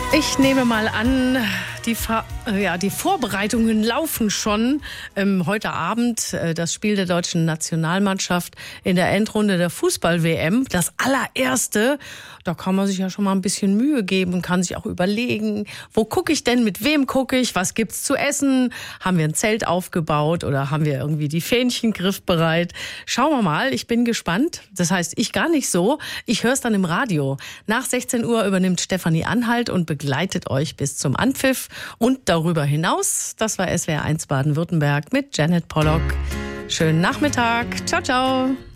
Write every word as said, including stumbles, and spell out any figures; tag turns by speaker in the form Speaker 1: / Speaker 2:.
Speaker 1: Ich nehme mal an, die, Ver- ja, die Vorbereitungen laufen schon. Ähm, heute Abend äh, das Spiel der deutschen Nationalmannschaft in der Endrunde der Fußball-W M. Das allererste. Da kann man sich ja schon mal ein bisschen Mühe geben und kann sich auch überlegen, wo gucke ich denn, mit wem gucke ich, was gibt's zu essen? Haben wir ein Zelt aufgebaut oder haben wir irgendwie die Fähnchen griffbereit? Schauen wir mal, ich bin gespannt. Das heißt, ich gar nicht so. Ich höre es dann im Radio. Nach sechzehn Uhr übernimmt Stefanie Anhalt und begleitet euch bis zum Anpfiff und darüber hinaus. Das war S W R eins Baden-Württemberg mit Janet Pollock. Schönen Nachmittag. Ciao, ciao.